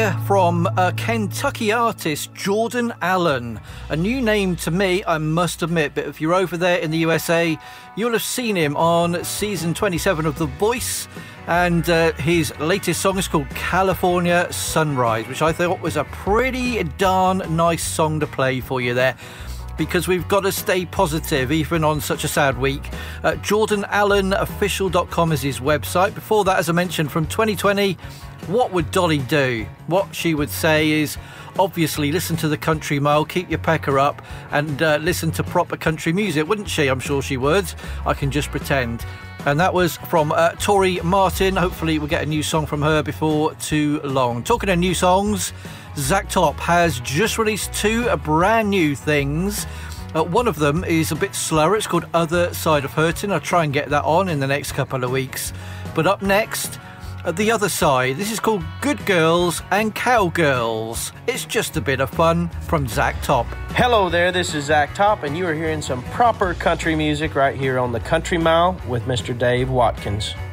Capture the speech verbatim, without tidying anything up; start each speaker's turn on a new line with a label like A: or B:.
A: from a Kentucky artist, Jordan Allen. A new name to me, I must admit, but if you're over there in the U S A, you'll have seen him on season twenty-seven of The Voice, and uh, his latest song is called California Sunrise, which I thought was a pretty darn nice song to play for you there, because we've got to stay positive even on such a sad week. Uh, jordan allen official dot com is his website. Before that, as I mentioned, from twenty twenty, what would Dolly do? What she would say is, obviously, listen to the Country Mile, keep your pecker up, and uh, listen to proper country music, wouldn't she? I'm sure she would. I can just pretend. And that was from uh, Tori Martin. Hopefully we'll get a new song from her before too long. Talking of new songs, Zach Top has just released two brand new things. Uh, one of them is a bit slower. It's called Other Side of Hurting. I'll try and get that on in the next couple of weeks. But up next, at the other side, this is called Good Girls and Cowgirls. It's just a bit of fun from Zach Top.
B: Hello there, this is Zach Top, and you are hearing some proper country music right here on the Country Mile with Mister Dave Watkins.